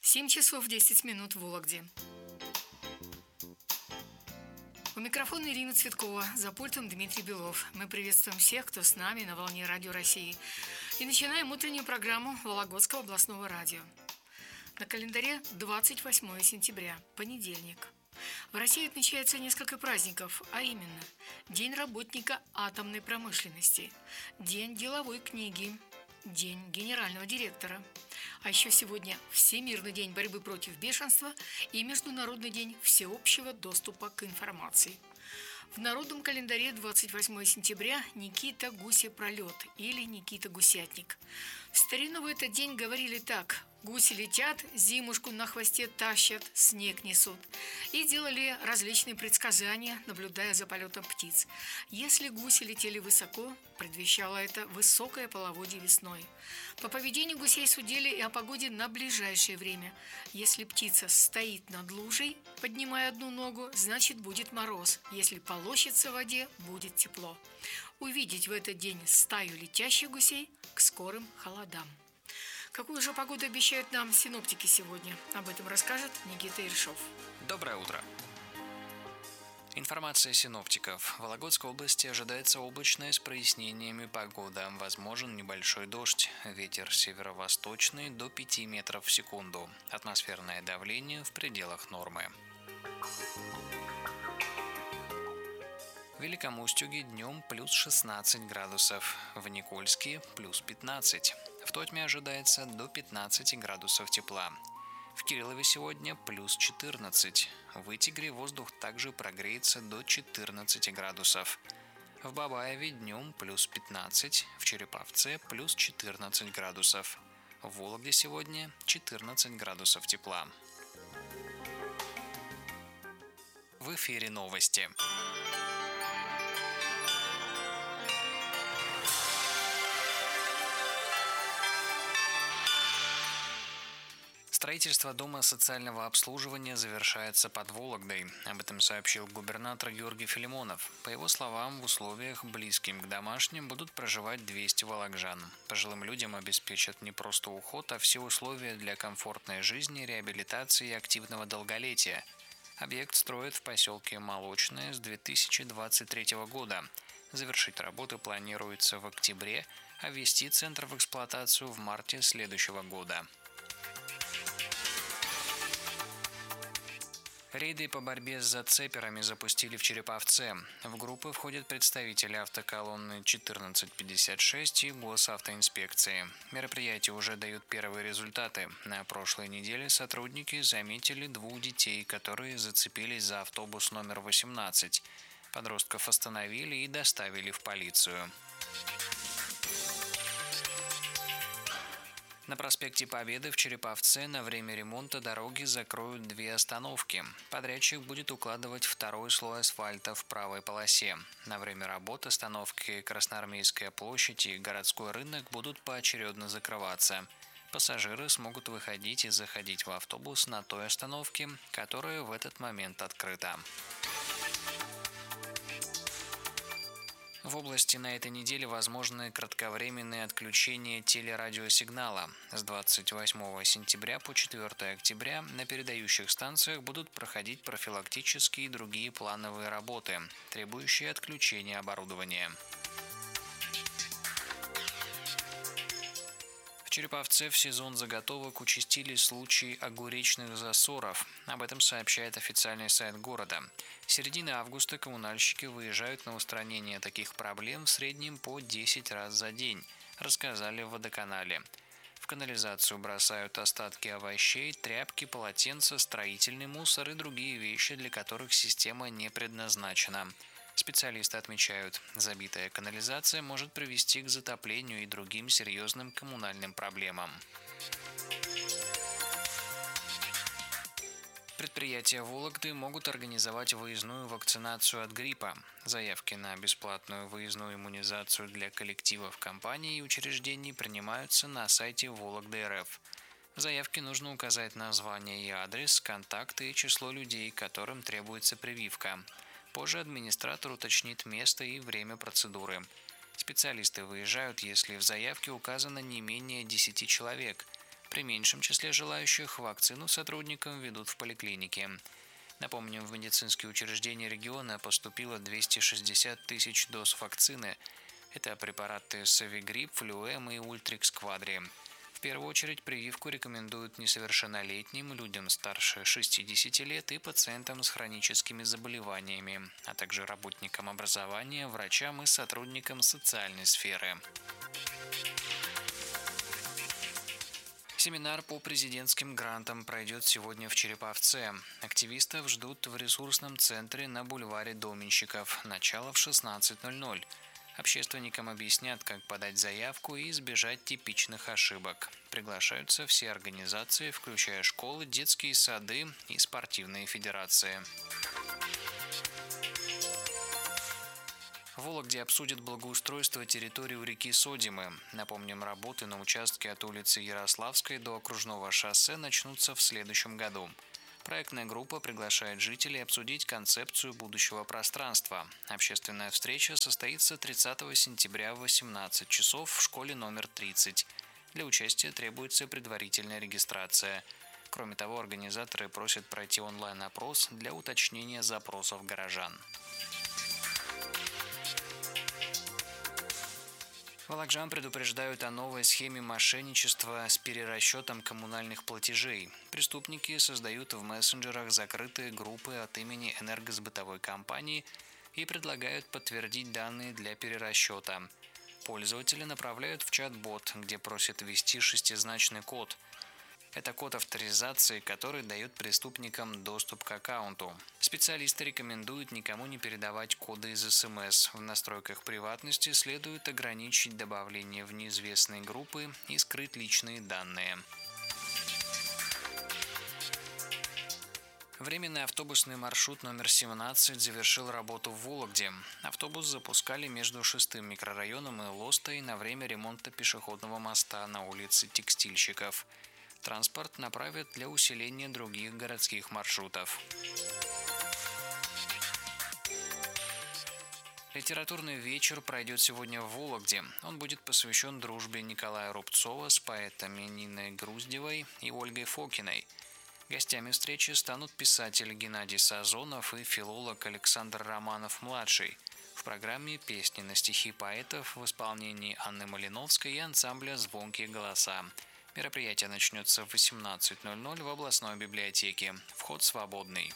7 часов 10 минут в Вологде. У микрофона Ирина Цветкова, за пультом Дмитрий Белов. Мы приветствуем всех, кто с нами на волне Радио России. И начинаем утреннюю программу Вологодского областного радио. На календаре 28 сентября, понедельник. В России отмечается несколько праздников, а именно День работника атомной промышленности, День деловой книги, День генерального директора. А еще сегодня Всемирный день борьбы против бешенства и Международный день всеобщего доступа к информации. В народном календаре 28 сентября Никита Гусепролет или Никита Гусятник. В старину в этот день говорили так: гуси летят, зимушку на хвосте тащат, снег несут. И делали различные предсказания, наблюдая за полетом птиц. Если гуси летели высоко, предвещало это высокое половодье весной. По поведению гусей судили и о погоде на ближайшее время. Если птица стоит над лужей, поднимая одну ногу, значит будет мороз. Если полощется в воде, будет тепло. Увидеть в этот день стаю летящих гусей к скорым холодам. Какую же погоду обещают нам синоптики сегодня? Об этом расскажет Никита Ершов. Доброе утро. Информация синоптиков. В Вологодской области ожидается облачная с прояснениями погода. Возможен небольшой дождь. Ветер северо-восточный до 5 метров в секунду. Атмосферное давление в пределах нормы. В Великом Устюге днем плюс 16 градусов, в Никольске плюс 15. В Тотьме ожидается до 15 градусов тепла. В Кириллове сегодня плюс 14. В Итигре воздух также прогреется до 14 градусов. В Бабаеве днем плюс 15, в Череповце плюс 14 градусов. В Вологде сегодня 14 градусов тепла. В эфире новости. Строительство дома социального обслуживания завершается под Вологдой. Об этом сообщил губернатор Георгий Филимонов. По его словам, в условиях, близким к домашним, будут проживать 200 вологоджан. Пожилым людям обеспечат не просто уход, а все условия для комфортной жизни, реабилитации и активного долголетия. Объект строят в поселке Молочное с 2023 года. Завершить работы планируется в октябре, а ввести центр в эксплуатацию в марте следующего года. Рейды по борьбе с зацеперами запустили в Череповце. В группы входят представители автоколонны 1456 и госавтоинспекции. Мероприятия уже дают первые результаты. На прошлой неделе сотрудники заметили 2 детей, которые зацепились за автобус номер 18. Подростков остановили и доставили в полицию. На проспекте Победы в Череповце на время ремонта дороги закроют 2 остановки. Подрядчик будет укладывать 2-й слой асфальта в правой полосе. На время работ остановки Красноармейская площадь и городской рынок будут поочередно закрываться. Пассажиры смогут выходить и заходить в автобус на той остановке, которая в этот момент открыта. В области на этой неделе возможны кратковременные отключения телерадиосигнала. С 28 сентября по 4 октября на передающих станциях будут проходить профилактические и другие плановые работы, требующие отключения оборудования. В Череповце в сезон заготовок участились случаи огуречных засоров. Об этом сообщает официальный сайт города. С середины августа коммунальщики выезжают на устранение таких проблем в среднем по 10 раз за день, рассказали в водоканале. В канализацию бросают остатки овощей, тряпки, полотенца, строительный мусор и другие вещи, для которых система не предназначена. Специалисты отмечают, забитая канализация может привести к затоплению и другим серьезным коммунальным проблемам. Предприятия Вологды могут организовать выездную вакцинацию от гриппа. Заявки на бесплатную выездную иммунизацию для коллективов компаний и учреждений принимаются на сайте Вологды.рф. В заявке нужно указать название и адрес, контакты и число людей, которым требуется прививка. Позже администратор уточнит место и время процедуры. Специалисты выезжают, если в заявке указано не менее 10 человек. При меньшем числе желающих вакцину сотрудникам ведут в поликлинике. Напомним, в медицинские учреждения региона поступило 260 тысяч доз вакцины. Это препараты Savigriп, Флюэм и Ультрикс Квадри. В первую очередь прививку рекомендуют несовершеннолетним, людям старше 60 лет и пациентам с хроническими заболеваниями, а также работникам образования, врачам и сотрудникам социальной сферы. Семинар по президентским грантам пройдет сегодня в Череповце. Активистов ждут в ресурсном центре на бульваре Доменщиков. Начало в 16:00. Общественникам объяснят, как подать заявку и избежать типичных ошибок. Приглашаются все организации, включая школы, детские сады и спортивные федерации. В Вологде обсудят благоустройство территории у реки Содимы. Напомним, работы на участке от улицы Ярославской до окружного шоссе начнутся в следующем году. Проектная группа приглашает жителей обсудить концепцию будущего пространства. Общественная встреча состоится 30 сентября в 18 часов в школе номер 30. Для участия требуется предварительная регистрация. Кроме того, организаторы просят пройти онлайн-опрос для уточнения запросов горожан. Вологжан предупреждают о новой схеме мошенничества с перерасчетом коммунальных платежей. Преступники создают в мессенджерах закрытые группы от имени энергосбытовой компании и предлагают подтвердить данные для перерасчета. Пользователи направляют в чат-бот, где просят ввести шестизначный код. Это код авторизации, который дает преступникам доступ к аккаунту. Специалисты рекомендуют никому не передавать коды из СМС. В настройках приватности следует ограничить добавление в неизвестные группы и скрыть личные данные. Временный автобусный маршрут номер 17 завершил работу в Вологде. Автобус запускали между 6-м микрорайоном и Лостой на время ремонта пешеходного моста на улице Текстильщиков. Транспорт направят для усиления других городских маршрутов. Литературный вечер пройдет сегодня в Вологде. Он будет посвящен дружбе Николая Рубцова с поэтами Ниной Груздевой и Ольгой Фокиной. Гостями встречи станут писатель Геннадий Сазонов и филолог Александр Романов-младший. В программе песни на стихи поэтов в исполнении Анны Малиновской и ансамбля «Звонкие голоса». Мероприятие начнется в 18:00 в областной библиотеке. Вход свободный.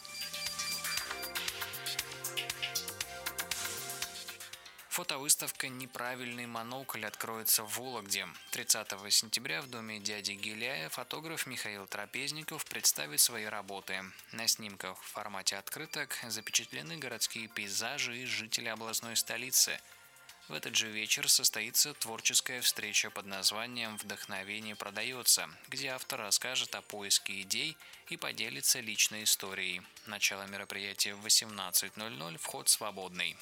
Фотовыставка «Неправильный монокль» откроется в Вологде. 30 сентября в доме дяди Гиляя фотограф Михаил Трапезников представит свои работы. На снимках в формате открыток запечатлены городские пейзажи и жители областной столицы. В этот же вечер состоится творческая встреча под названием «Вдохновение продается», где автор расскажет о поиске идей и поделится личной историей. Начало мероприятия в 18:00, вход свободный.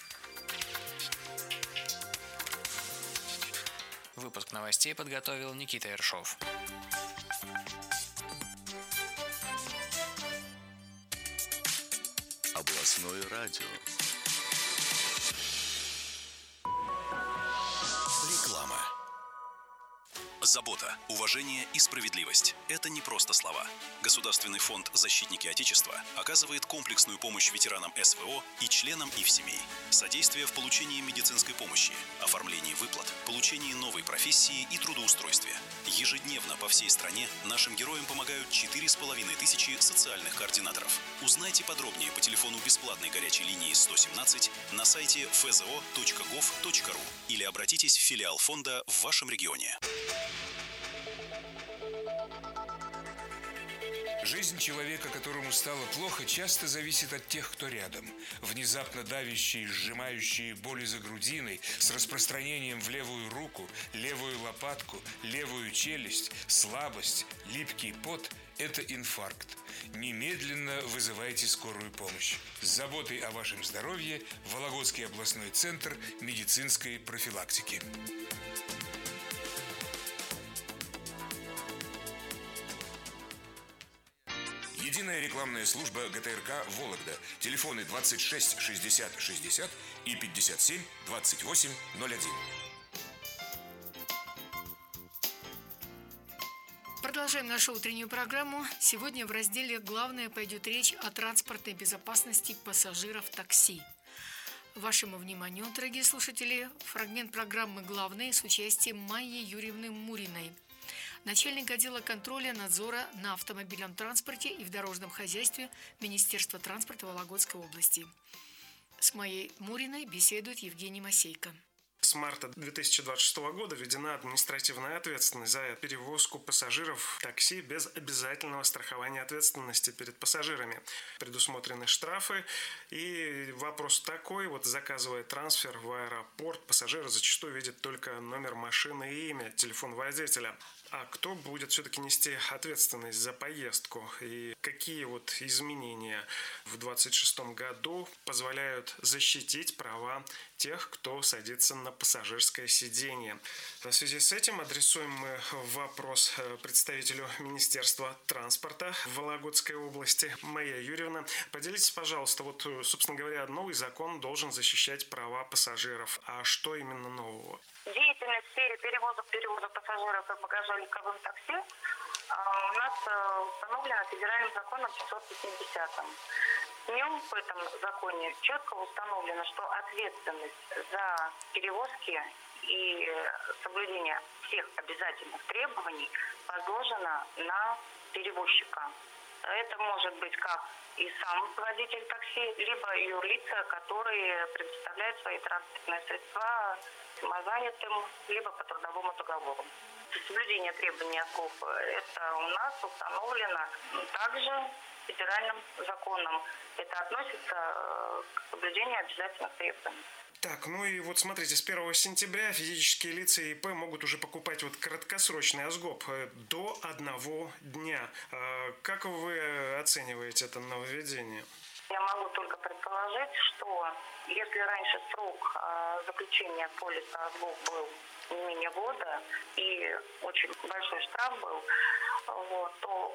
Выпуск новостей подготовил Никита Ершов. Областное радио. Реклама. Забота, уважение и справедливость – это не просто слова. Государственный фонд «Защитники Отечества» оказывает комплексную помощь ветеранам СВО и членам их семей. Содействие в получении медицинской помощи, оформлении выплат, получении новой профессии и трудоустройстве. Ежедневно по всей стране нашим героям помогают 4500 социальных координаторов. Узнайте подробнее по телефону бесплатной горячей линии 117 на сайте fzo.gov.ru или обратитесь в филиал фонда в вашем регионе. Жизнь человека, которому стало плохо, часто зависит от тех, кто рядом. Внезапно давящие, сжимающие боли за грудиной, с распространением в левую руку, левую лопатку, левую челюсть, слабость, липкий пот – это инфаркт. Немедленно вызывайте скорую помощь. С заботой о вашем здоровье Вологодский областной центр медицинской профилактики. Единая рекламная служба ГТРК «Вологда». Телефоны 26 60 60 и 57 28 01. Продолжаем нашу утреннюю программу. Сегодня в разделе «Главное» пойдет речь о транспортной безопасности пассажиров такси. Вашему вниманию, дорогие слушатели, фрагмент программы «Главное» с участием Майи Юрьевны Муриной, начальник отдела контроля надзора на автомобильном транспорте и в дорожном хозяйстве Министерства транспорта Вологодской области. С Майей Муриной беседует Евгений Масейко. С марта 2026 года введена административная ответственность за перевозку пассажиров в такси без обязательного страхования ответственности перед пассажирами. Предусмотрены штрафы. И вопрос такой, заказывая трансфер в аэропорт, пассажиры зачастую видят только номер машины и имя, телефон водителя. А кто будет все-таки нести ответственность за поездку? И какие изменения в 2026 году позволяют защитить права тех, кто садится на пассажирское сиденье? В связи с этим адресуем мы вопрос представителю Министерства транспорта Вологодской области. Майя Юрьевна, поделитесь, пожалуйста, собственно говоря, новый закон должен защищать права пассажиров. А что именно нового? Деятельность в сфере перевоза пассажиров и багажа легковым такси у нас установлена федеральным законом 580. В нем, в этом законе, четко установлено, что ответственность за перевозки и соблюдение всех обязательных требований возложена на перевозчика. Это может быть как и сам водитель такси, либо юрлица, которые предоставляют свои транспортные средства самозанятым, либо по трудовому договору. Соблюдение требований ОСГОП – это у нас установлено также федеральным законом. Это относится к соблюдению обязательных требований. Так, смотрите, с 1 сентября физические лица и ИП могут уже покупать краткосрочный ОСГОП до 1 дня. Как вы оцениваете это нововведение? Я могу только предположить, что если раньше срок заключения полиса ОСГОП был не менее года и очень большой штраф был, то,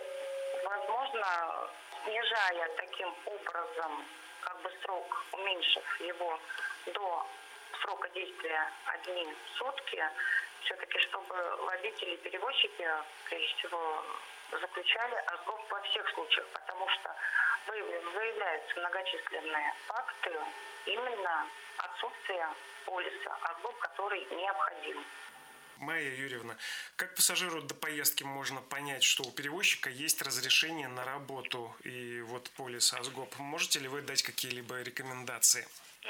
возможно, снижая таким образом срок, уменьшив его до срока действия 1 сутки, все-таки чтобы водители и перевозчики, прежде всего, заключали ОСГОП во всех случаях, потому что выявляются многочисленные факты именно отсутствия полиса ОСГОП, который необходим. Майя Юрьевна, как пассажиру до поездки можно понять, что у перевозчика есть разрешение на работу и полис ОСГОП? Можете ли вы дать какие-либо рекомендации?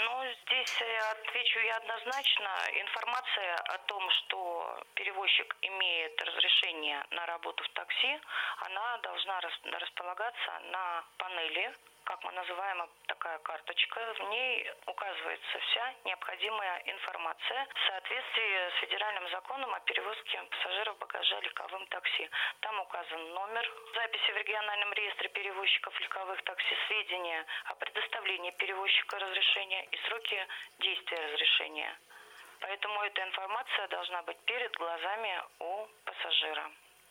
Здесь отвечу я однозначно. Информация о том, что перевозчик имеет разрешение на работу в такси, она должна располагаться на панели, как мы называем, такая карточка. В ней указывается вся необходимая информация в соответствии с федеральным законом о перевозке пассажиров багажа легковым такси. Там указан номер записи в региональном реестре перевозчиков легковых такси, сведения о предоставлении перевозчика разрешения и сроки действия разрешения. Поэтому эта информация должна быть перед глазами у пассажира.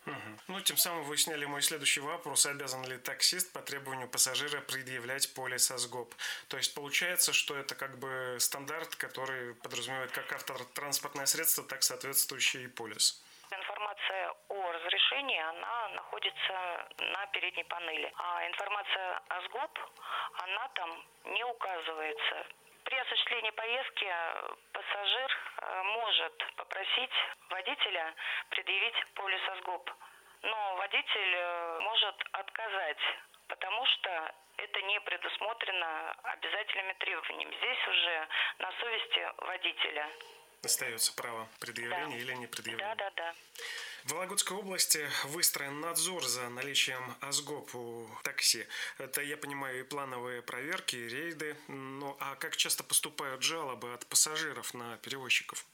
Тем самым вы сняли мой следующий вопрос. Обязан ли таксист по требованию пассажира предъявлять полис ОСГОП? То есть получается, что это стандарт, который подразумевает как автотранспортное средство, так соответствующий и полис. Информация о разрешении, она находится на передней панели. А информация ОСГОП, она там не указывается. При осуществлении поездки пассажир может попросить водителя предъявить полис ОСГОП. Но водитель может отказать, потому что это не предусмотрено обязательными требованиями. Здесь уже на совести водителя. Остается право предъявления или не предъявления. Да. В Вологодской области выстроен надзор за наличием ОСГОП у такси. Это, я понимаю, и плановые проверки, и рейды. А как часто поступают жалобы от пассажиров на перевозчиков?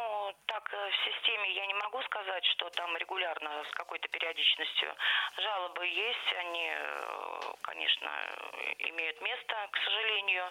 Так, в системе я не могу сказать, что там регулярно с какой-то периодичностью. Жалобы есть, они, конечно, имеют место, к сожалению.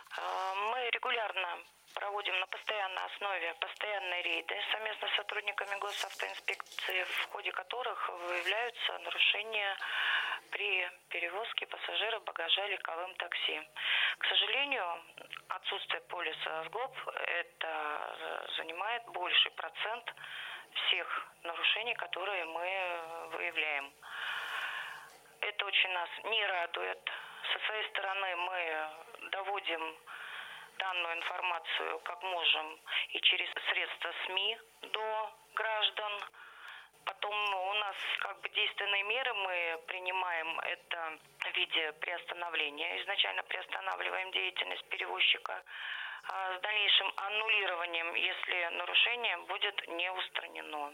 Мы регулярно проводим на постоянной основе постоянные рейды совместно с сотрудниками госавтоинспекции, в ходе которых выявляются нарушения при перевозке пассажиров багажа легковым такси. К сожалению, отсутствие полиса ОСГОП это занимает больший процент всех нарушений, которые мы выявляем. Это очень нас не радует. Со своей стороны мы доводим данную информацию как можем и через средства СМИ до граждан. Потом у нас действенные меры мы принимаем это в виде приостановления. Изначально приостанавливаем деятельность перевозчика с дальнейшим аннулированием, если нарушение будет не устранено.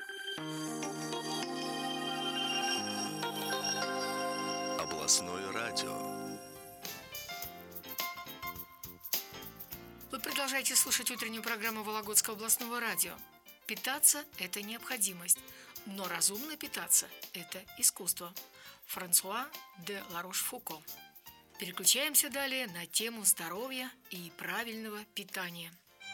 Областное радио. Вы продолжаете слушать утреннюю программу Вологодского областного радио. Питаться – это необходимость, но разумно питаться – это искусство. Франсуа де Ларош-Фуко. Переключаемся далее на тему здоровья и правильного питания.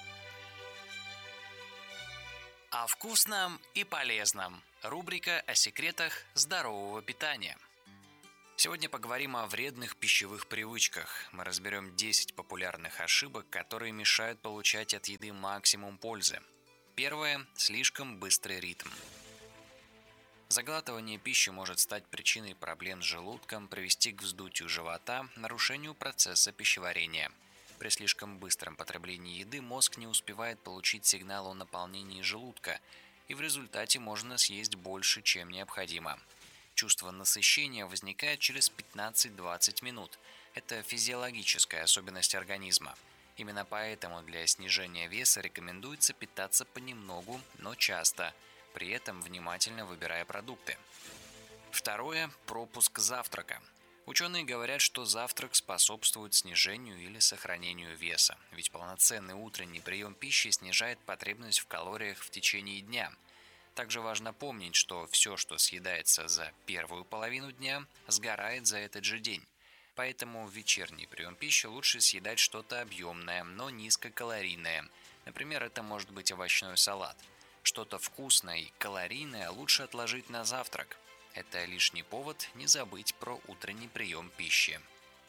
О вкусном и полезном. Рубрика о секретах здорового питания. Сегодня поговорим о вредных пищевых привычках. Мы разберем 10 популярных ошибок, которые мешают получать от еды максимум пользы. Первое – слишком быстрый ритм. Заглатывание пищи может стать причиной проблем с желудком, привести к вздутию живота, нарушению процесса пищеварения. При слишком быстром потреблении еды мозг не успевает получить сигнал о наполнении желудка, и в результате можно съесть больше, чем необходимо. Чувство насыщения возникает через 15-20 минут. Это физиологическая особенность организма. Именно поэтому для снижения веса рекомендуется питаться понемногу, но часто, при этом внимательно выбирая продукты. Второе – пропуск завтрака. Ученые говорят, что завтрак способствует снижению или сохранению веса, ведь полноценный утренний прием пищи снижает потребность в калориях в течение дня. Также важно помнить, что все, что съедается за первую половину дня, сгорает за этот же день. Поэтому в вечерний прием пищи лучше съедать что-то объемное, но низкокалорийное. Например, это может быть овощной салат. Что-то вкусное и калорийное лучше отложить на завтрак. Это лишний повод не забыть про утренний прием пищи.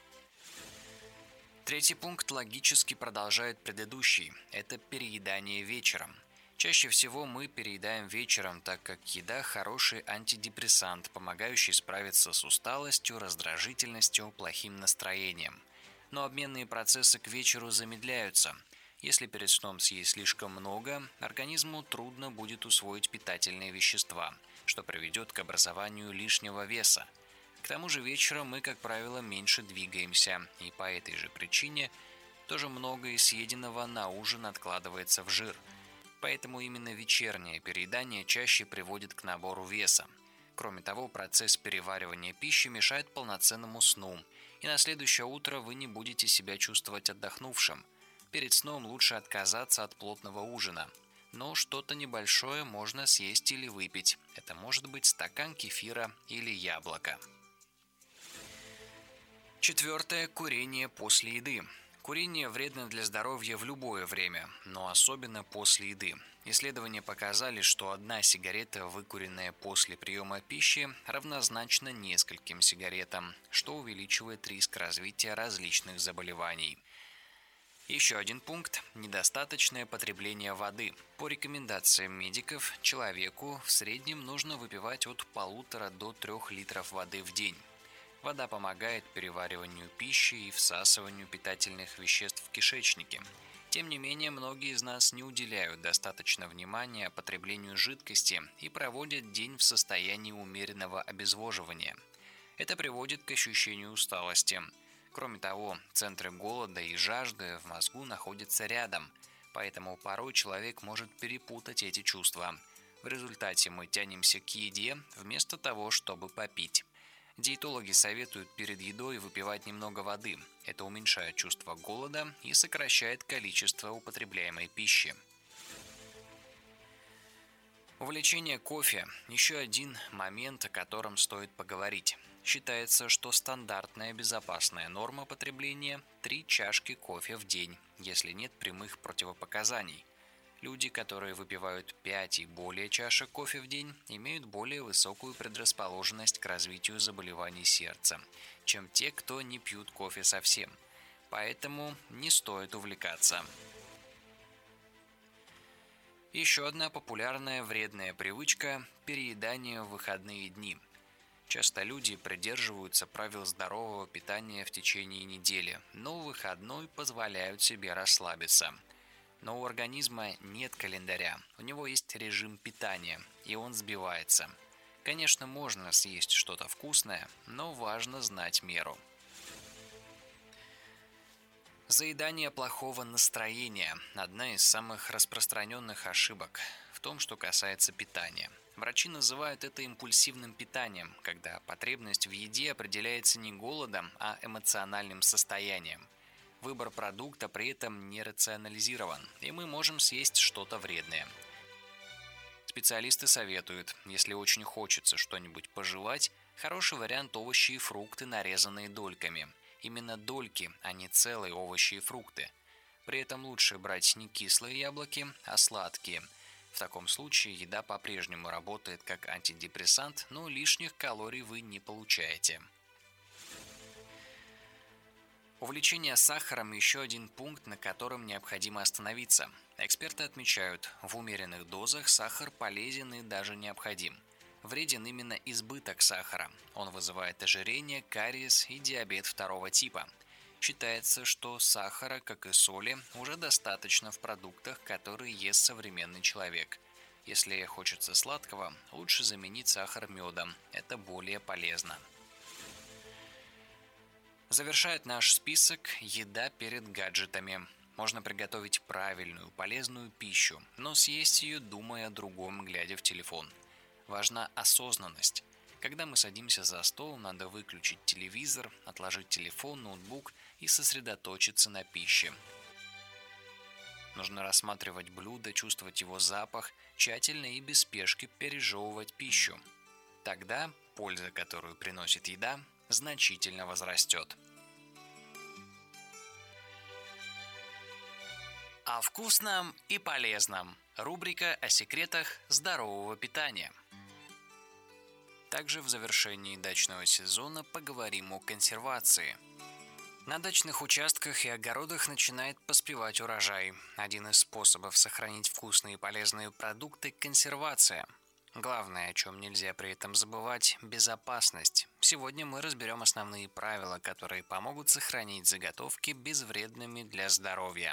Третий пункт логически продолжает предыдущий. Это переедание вечером. Чаще всего мы переедаем вечером, так как еда – хороший антидепрессант, помогающий справиться с усталостью, раздражительностью, плохим настроением. Но обменные процессы к вечеру замедляются. Если перед сном съесть слишком много, организму трудно будет усвоить питательные вещества, что приведет к образованию лишнего веса. К тому же вечером мы, как правило, меньше двигаемся, и по этой же причине тоже многое из съеденного на ужин откладывается в жир. Поэтому именно вечернее переедание чаще приводит к набору веса. Кроме того, процесс переваривания пищи мешает полноценному сну, и на следующее утро вы не будете себя чувствовать отдохнувшим. Перед сном лучше отказаться от плотного ужина. Но что-то небольшое можно съесть или выпить. Это может быть стакан кефира или яблоко. Четвертое – курение после еды. Курение вредно для здоровья в любое время, но особенно после еды. Исследования показали, что одна сигарета, выкуренная после приема пищи, равнозначна нескольким сигаретам, что увеличивает риск развития различных заболеваний. Еще один пункт – недостаточное потребление воды. По рекомендациям медиков, человеку в среднем нужно выпивать от 1,5 до 3 литров воды в день. Вода помогает перевариванию пищи и всасыванию питательных веществ в кишечнике. Тем не менее, многие из нас не уделяют достаточно внимания потреблению жидкости и проводят день в состоянии умеренного обезвоживания. Это приводит к ощущению усталости. Кроме того, центры голода и жажды в мозгу находятся рядом, поэтому порой человек может перепутать эти чувства. В результате мы тянемся к еде вместо того, чтобы попить. Диетологи советуют перед едой выпивать немного воды. Это уменьшает чувство голода и сокращает количество употребляемой пищи. Увлечение кофе – еще один момент, о котором стоит поговорить. Считается, что стандартная безопасная норма потребления – 3 чашки кофе в день, если нет прямых противопоказаний. Люди, которые выпивают 5 и более чашек кофе в день, имеют более высокую предрасположенность к развитию заболеваний сердца, чем те, кто не пьют кофе совсем. Поэтому не стоит увлекаться. Еще одна популярная вредная привычка – переедание в выходные дни. Часто люди придерживаются правил здорового питания в течение недели, но в выходной позволяют себе расслабиться. Но у организма нет календаря, у него есть режим питания, и он сбивается. Конечно, можно съесть что-то вкусное, но важно знать меру. Заедание плохого настроения – одна из самых распространенных ошибок в том, что касается питания. Врачи называют это импульсивным питанием, когда потребность в еде определяется не голодом, а эмоциональным состоянием. Выбор продукта при этом не рационализирован, и мы можем съесть что-то вредное. Специалисты советуют, если очень хочется что-нибудь пожевать, хороший вариант – овощи и фрукты, нарезанные дольками. Именно дольки, а не целые овощи и фрукты. При этом лучше брать не кислые яблоки, а сладкие. В таком случае еда по-прежнему работает как антидепрессант, но лишних калорий вы не получаете. Увлечение сахаром – еще один пункт, на котором необходимо остановиться. Эксперты отмечают, в умеренных дозах сахар полезен и даже необходим. Вреден именно избыток сахара. Он вызывает ожирение, кариес и диабет второго типа. Считается, что сахара, как и соли, уже достаточно в продуктах, которые ест современный человек. Если хочется сладкого, лучше заменить сахар медом. Это более полезно. Завершает наш список еда перед гаджетами. Можно приготовить правильную, полезную пищу, но съесть ее, думая о другом, глядя в телефон. Важна осознанность. Когда мы садимся за стол, надо выключить телевизор, отложить телефон, ноутбук и сосредоточиться на пище. Нужно рассматривать блюдо, чувствовать его запах, тщательно и без спешки пережевывать пищу. Тогда польза, которую приносит еда, значительно возрастет. О вкусном и полезном. Рубрика о секретах здорового питания. Также в завершении дачного сезона поговорим о консервации. На дачных участках и огородах начинает поспевать урожай. Один из способов сохранить вкусные и полезные продукты – консервация. Главное, о чем нельзя при этом забывать – безопасность. Сегодня мы разберем основные правила, которые помогут сохранить заготовки безвредными для здоровья.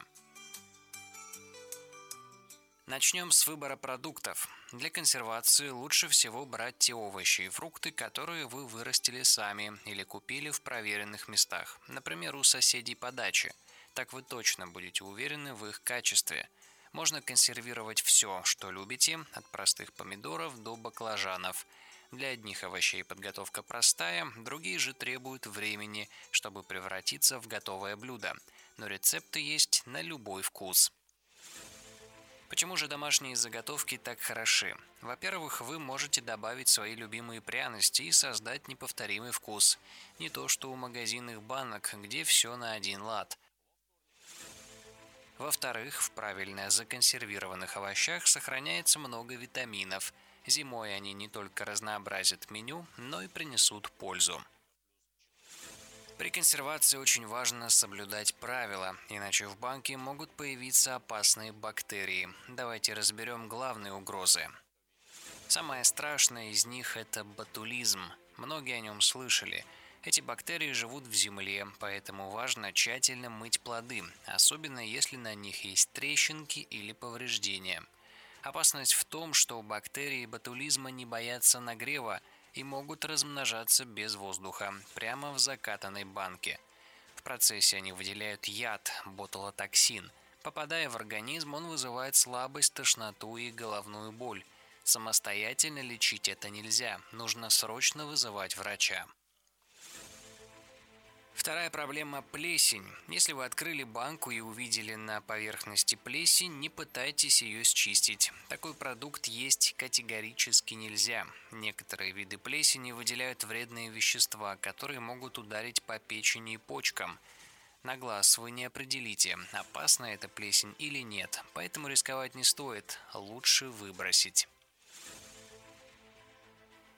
Начнем с выбора продуктов. Для консервации лучше всего брать те овощи и фрукты, которые вы вырастили сами или купили в проверенных местах, например, у соседей по даче. Так вы точно будете уверены в их качестве. Можно консервировать все, что любите, от простых помидоров до баклажанов. Для одних овощей подготовка простая, другие же требуют времени, чтобы превратиться в готовое блюдо. Но рецепты есть на любой вкус. Почему же домашние заготовки так хороши? Во-первых, вы можете добавить свои любимые пряности и создать неповторимый вкус. Не то что у магазинных банок, где все на один лад. Во-вторых, в правильно законсервированных овощах сохраняется много витаминов. Зимой они не только разнообразят меню, но и принесут пользу. При консервации очень важно соблюдать правила, иначе в банке могут появиться опасные бактерии. Давайте разберем главные угрозы. Самое страшное из них – это ботулизм. Многие о нем слышали. Эти бактерии живут в земле, поэтому важно тщательно мыть плоды, особенно если на них есть трещинки или повреждения. Опасность в том, что бактерии ботулизма не боятся нагрева и могут размножаться без воздуха, прямо в закатанной банке. В процессе они выделяют яд, ботулотоксин. Попадая в организм, он вызывает слабость, тошноту и головную боль. Самостоятельно лечить это нельзя, нужно срочно вызывать врача. Вторая проблема – плесень. Если вы открыли банку и увидели на поверхности плесень, не пытайтесь ее счистить. Такой продукт есть категорически нельзя. Некоторые виды плесени выделяют вредные вещества, которые могут ударить по печени и почкам. На глаз вы не определите, опасна эта плесень или нет, поэтому рисковать не стоит, лучше выбросить.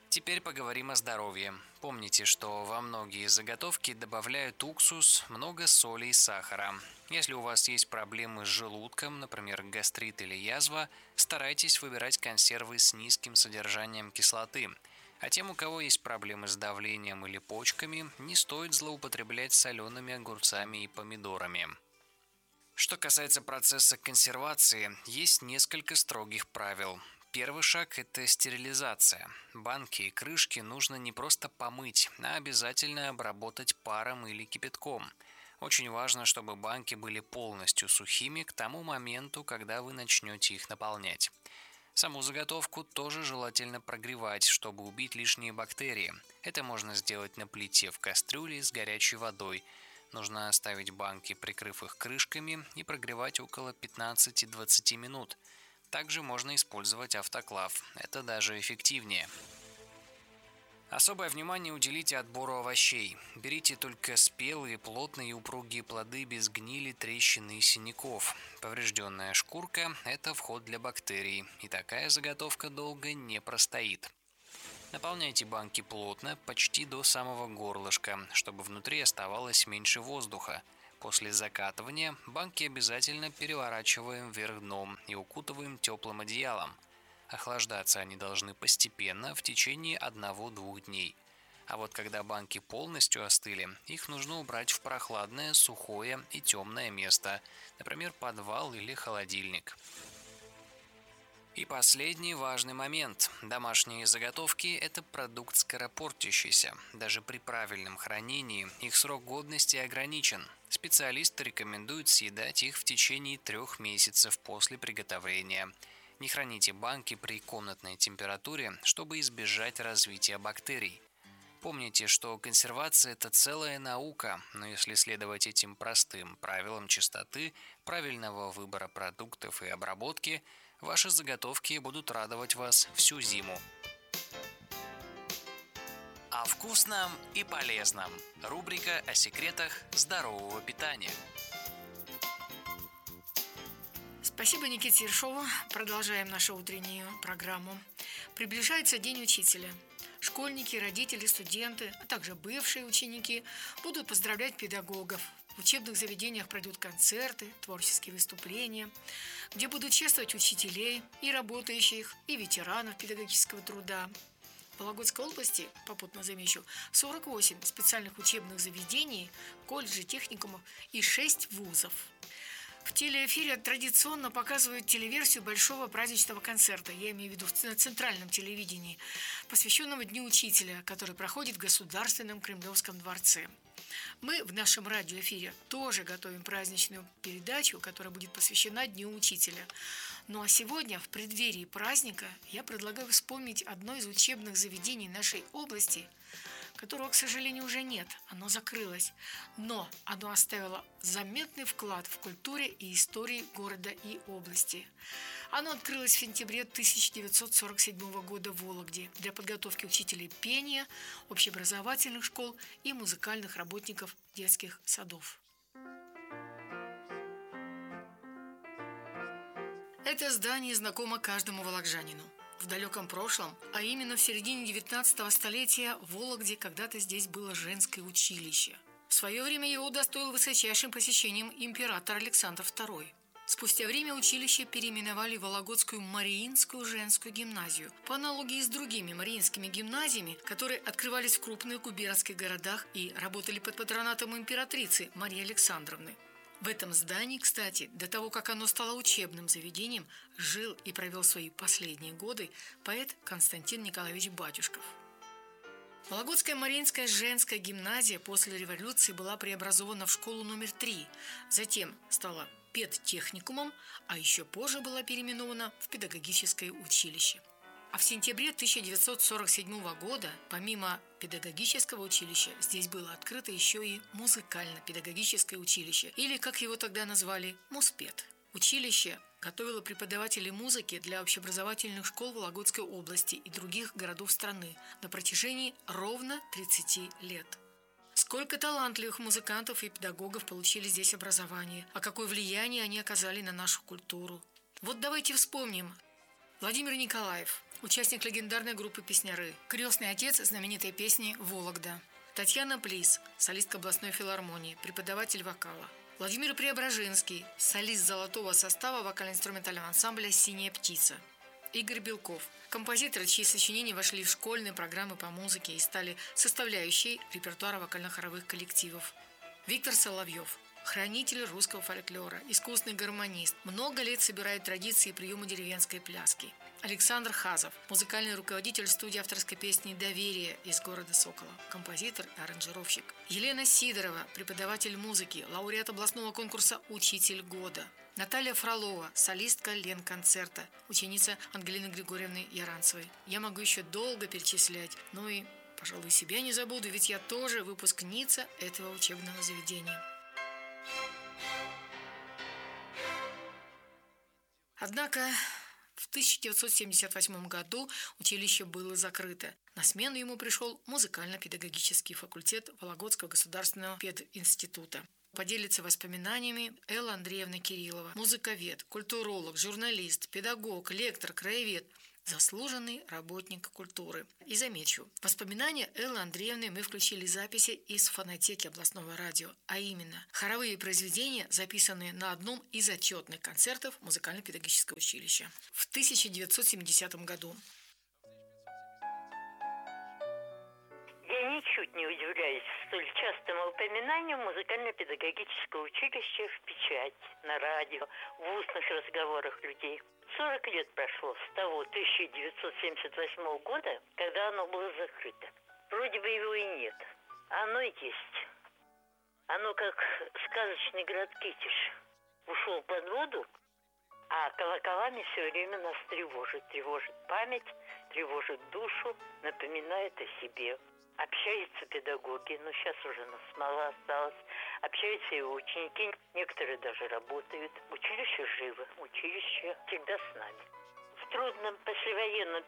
Теперь поговорим о здоровье. Помните, что во многие заготовки добавляют уксус, много соли и сахара. Если у вас есть проблемы с желудком, например, гастрит или язва, старайтесь выбирать консервы с низким содержанием кислоты. А тем, у кого есть проблемы с давлением или почками, не стоит злоупотреблять солеными огурцами и помидорами. Что касается процесса консервации, есть несколько строгих правил. Первый шаг – это стерилизация. Банки и крышки нужно не просто помыть, а обязательно обработать паром или кипятком. Очень важно, чтобы банки были полностью сухими к тому моменту, когда вы начнете их наполнять. Саму заготовку тоже желательно прогревать, чтобы убить лишние бактерии. Это можно сделать на плите в кастрюле с горячей водой. Нужно оставить банки, прикрыв их крышками, и прогревать около 15-20 минут. Также можно использовать автоклав, это даже эффективнее. Особое внимание уделите отбору овощей. Берите только спелые, плотные и упругие плоды без гнили, трещин и синяков. Поврежденная шкурка – это вход для бактерий, и такая заготовка долго не простоит. Наполняйте банки плотно, почти до самого горлышка, чтобы внутри оставалось меньше воздуха. После закатывания банки обязательно переворачиваем вверх дном и укутываем теплым одеялом. Охлаждаться они должны постепенно в течение 1-2 дней. А вот когда банки полностью остыли, их нужно убрать в прохладное, сухое и темное место, например, подвал или холодильник. И последний важный момент. Домашние заготовки – это продукт скоропортящийся. Даже при правильном хранении их срок годности ограничен. Специалисты рекомендуют съедать их в течение 3 месяцев после приготовления. Не храните банки при комнатной температуре, чтобы избежать развития бактерий. Помните, что консервация – это целая наука, но если следовать этим простым правилам чистоты, правильного выбора продуктов и обработки – ваши заготовки будут радовать вас всю зиму. О вкусном и полезном. Рубрика о секретах здорового питания. Спасибо Никите Ершову. Продолжаем нашу утреннюю программу. Приближается День учителя. Школьники, родители, студенты, а также бывшие ученики будут поздравлять педагогов. В учебных заведениях пройдут концерты, творческие выступления, где будут чествовать учителей и работающих, и ветеранов педагогического труда. В Вологодской области, попутно замечу, 48 специальных учебных заведений, колледжей, техникумов и 6 вузов. В телеэфире традиционно показывают телеверсию большого праздничного концерта, я имею в виду на центральном телевидении, посвященного Дню учителя, который проходит в Государственном Кремлевском дворце. Мы в нашем радиоэфире тоже готовим праздничную передачу, которая будет посвящена Дню учителя. Ну а сегодня, в преддверии праздника, я предлагаю вспомнить одно из учебных заведений нашей области, которого, к сожалению, уже нет, оно закрылось, но оно оставило заметный вклад в культуре и истории города и области. Оно открылось в сентябре 1947 года в Вологде для подготовки учителей пения, общеобразовательных школ и музыкальных работников детских садов. Это здание знакомо каждому вологжанину. В далеком прошлом, а именно в середине 19 столетия, в Вологде когда-то здесь было женское училище. В свое время его удостоил высочайшим посещением император Александр II. Спустя время училище переименовали в Вологодскую Мариинскую женскую гимназию, по аналогии с другими мариинскими гимназиями, которые открывались в крупных губернских городах и работали под патронатом императрицы Марии Александровны. В этом здании, кстати, до того, как оно стало учебным заведением, жил и провел свои последние годы поэт Константин Николаевич Батюшков. Вологодская Мариинская женская гимназия после революции была преобразована в школу номер 3, затем стала педтехникумом, а еще позже была переименована в педагогическое училище. А в сентябре 1947 года, помимо педагогического училища, здесь было открыто еще и музыкально-педагогическое училище, или, как его тогда назвали, Муспед. Училище готовило преподавателей музыки для общеобразовательных школ Вологодской области и других городов страны на протяжении ровно 30 лет. Сколько талантливых музыкантов и педагогов получили здесь образование, а какое влияние они оказали на нашу культуру. Вот давайте вспомним Владимир Николаев, участник легендарной группы «Песняры», крестный отец знаменитой песни «Вологда». Татьяна Плис, солистка областной филармонии, преподаватель вокала. Владимир Преображенский, солист золотого состава вокально-инструментального ансамбля «Синяя птица». Игорь Белков, композитор, чьи сочинения вошли в школьные программы по музыке и стали составляющей репертуара вокально-хоровых коллективов. Виктор Соловьев, хранитель русского фольклора, искусный гармонист, много лет собирает традиции и приемы деревенской пляски. Александр Хазов, музыкальный руководитель студии авторской песни «Доверие» из города Сокола, композитор и аранжировщик. Елена Сидорова, преподаватель музыки, лауреат областного конкурса «Учитель года». Наталья Фролова, солистка Ленконцерта, ученица Ангелины Григорьевны Яранцевой. Я могу еще долго перечислять, но и, пожалуй, себя не забуду, ведь я тоже выпускница этого учебного заведения. Однако в 1978 году училище было закрыто. На смену ему пришел музыкально-педагогический факультет Вологодского государственного пединститута. Поделится воспоминаниями Элла Андреевна Кириллова, музыковед, культуролог, журналист, педагог, лектор, краевед, заслуженный работник культуры. И замечу, в воспоминания Эллы Андреевны мы включили записи из фонотеки областного радио, а именно хоровые произведения, записанные на одном из отчетных концертов музыкально-педагогического училища в 1970 году. Я ничуть не удивляюсь столь частому упоминанию музыкально-педагогического училища в печать, на радио, в устных разговорах людей. 40 лет прошло с того 1978 года, когда оно было закрыто. Вроде бы его и нет. Оно и есть. Оно как сказочный город Китиш. Ушел под воду, а колоколами все время нас тревожит. Тревожит память, тревожит душу, напоминает о себе. Общаются педагоги, но сейчас уже нас мало осталось. Общаются и ученики, некоторые даже работают. Училище живо, училище всегда с нами. В трудном послевоенном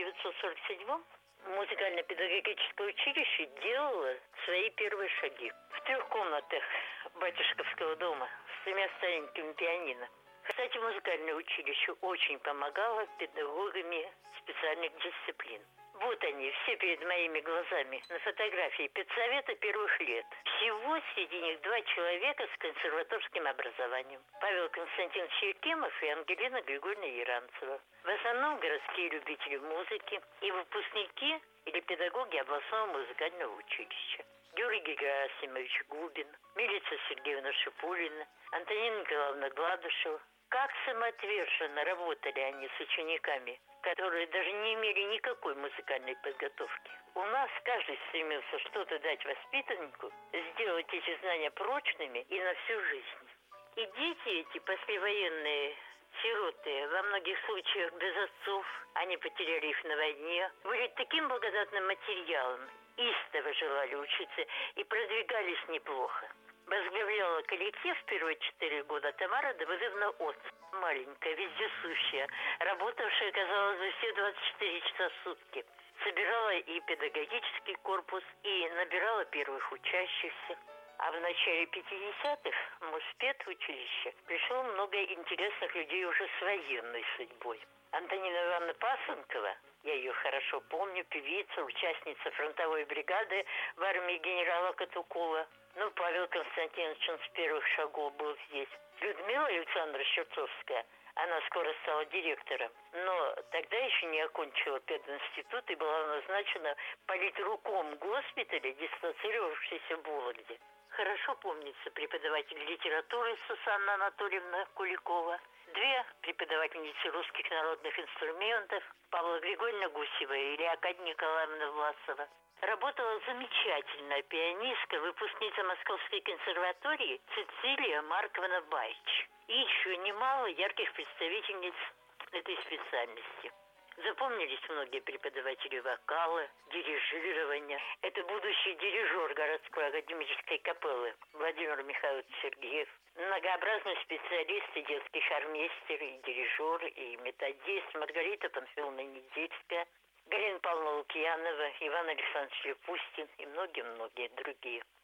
1947-м музыкально-педагогическое училище делало свои первые шаги. В 3 комнатах батюшковского дома с 3 старенькими пианино. Кстати, музыкальное училище очень помогало педагогами специальных дисциплин. Вот они, все перед моими глазами, на фотографии педсовета первых лет. Всего среди них 2 человека с консерваторским образованием. Павел Константинович Якимов и Ангелина Григорьевна Яранцева. В основном городские любители музыки и выпускники или педагоги областного музыкального училища. Георгий Герасимович Губин, Милица Сергеевна Шипулина, Антонина Николаевна Гладышева. Как самоотверженно работали они с учениками, которые даже не имели никакой музыкальной подготовки. У нас каждый стремился что-то дать воспитаннику, сделать эти знания прочными и на всю жизнь. И дети эти послевоенные сироты, во многих случаях без отцов, они потеряли их на войне, были таким благодатным материалом, истово желали учиться и продвигались неплохо. Возглавляла коллектив в первые 4 года Тамара Давыдовна Отц, маленькая, вездесущая, работавшая, казалось бы, все 24 часа в сутки. Собирала и педагогический корпус, и набирала первых учащихся. А в начале 50-х в Муспед училище пришло много интересных людей уже с военной судьбой. Антонина Ивановна Пасынкова, я ее хорошо помню, певица, участница фронтовой бригады в армии генерала Катукова. Ну, Павел Константинович, он с первых шагов был здесь. Людмила Александровна Щерцовская, она скоро стала директором, но тогда еще не окончила пединститут и была назначена политруком госпиталя, дислоцировавшейся в Вологде. Хорошо помнится преподаватель литературы Сусанна Анатольевна Куликова, 2 преподавательницы русских народных инструментов Павла Григорьевна Гусева и Леокадия Николаевна Власова. Работала замечательная пианистка, выпускница Московской консерватории Цицилия Марковна Байч. И еще немало ярких представительниц этой специальности. Запомнились многие преподаватели вокала, дирижирования. Это будущий дирижер городской академической капеллы Владимир Михайлович Сергеев. Многообразный специалист и детский хормейстер, и дирижер, и методист Маргарита Панфиловна Недельская, Галина Павловна Лукьянова, Иван Александрович Лепустин и многие-многие другие.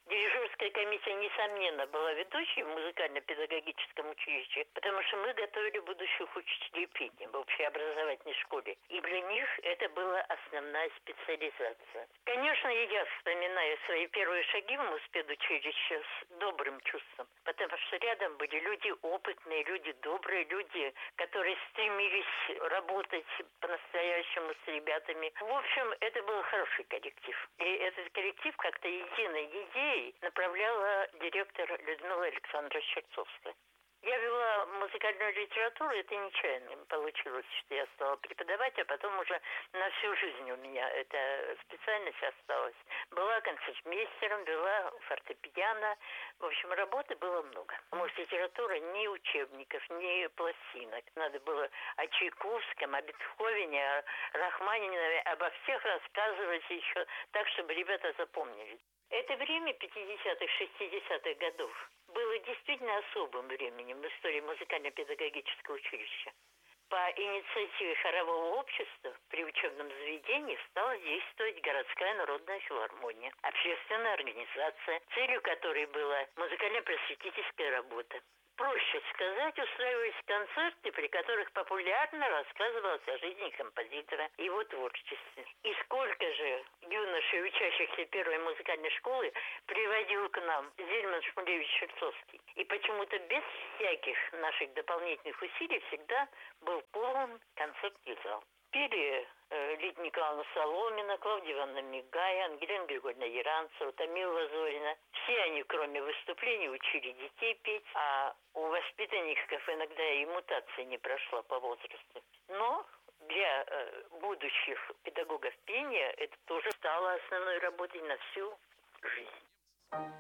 Дирижерская комиссия, несомненно, была ведущей в музыкально-педагогическом училище, потому что мы готовили будущих учителей пения в общеобразовательной школе. И для них это была основная специализация. Конечно, и я вспоминаю свои первые шаги в Муспедучилище с добрым чувством, потому что рядом были люди опытные, люди добрые, люди, которые стремились работать по-настоящему с ребятами. В общем, это был хороший коллектив. И этот коллектив как-то единой идеей направляла директор Людмила Александровна Черцовская. Я вела музыкальную литературу, это нечаянно получилось, что я стала преподавать, а потом уже на всю жизнь у меня эта специальность осталась. Была концертмейстером, вела фортепиано. В общем, работы было много. Литература ни учебников, ни пластинок. Надо было о Чайковском, о Бетховене, о Рахманинове, обо всех рассказывать еще так, чтобы ребята запомнили. Это время 50-х, 60-х годов было действительно особым временем в истории музыкально-педагогического училища. По инициативе хорового общества при учебном заведении стала действовать городская народная филармония, общественная организация, целью которой была музыкально-просветительская работа. Проще сказать, устраивались концерты, при которых популярно рассказывалось о жизни композитора и его творчестве. И сколько же юношей, учащихся первой музыкальной школы, приводил к нам Зельман Шмулевич-Черцовский. И почему-то без всяких наших дополнительных усилий всегда был полон концертный зал. Пели Лидия Николаевна Соломина, Клавдия Ивановна Мигая, Ангелина Григорьевна Яранцева, Тамила Зорина. Все они, кроме выступлений, учили детей петь, а у воспитанников иногда и мутация не прошла по возрасту. Но для будущих педагогов пения это тоже стало основной работой на всю жизнь.